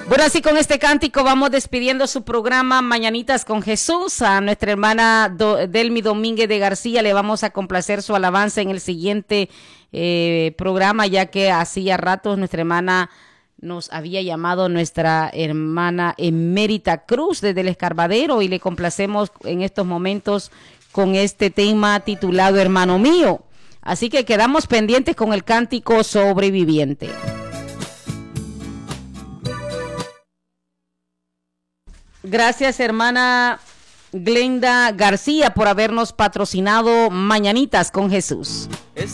Bueno, así con este cántico vamos despidiendo su programa Mañanitas con Jesús. A nuestra hermana Delmi Domínguez de García le vamos a complacer su alabanza en el siguiente programa, ya que hacía ratos nuestra hermana nos había llamado nuestra hermana Emérita Cruz desde el Escarbadero y le complacemos en estos momentos con este tema titulado Hermano Mío. Así que quedamos pendientes con el cántico Sobreviviente. Gracias, hermana Glenda García, por habernos patrocinado Mañanitas con Jesús.